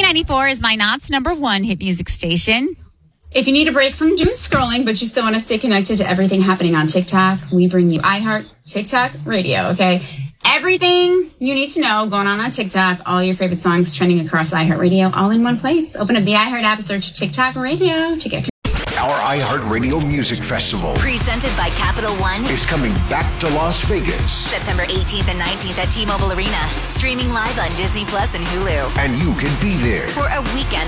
K94 is my Knott's number one hit music station. If you need a break from doom scrolling, but you still want to stay connected to everything happening on TikTok, we bring you iHeart TikTok Radio, okay? Everything you need to know going on TikTok, all your favorite songs trending across iHeartRadio, all in one place. Open up the iHeart app and search TikTok Radio to get Our iHeartRadio Music Festival, presented by Capital One, is coming back to Las Vegas. September 18th and 19th at T-Mobile Arena. Streaming live on Disney Plus and Hulu. And you can be there For a weekend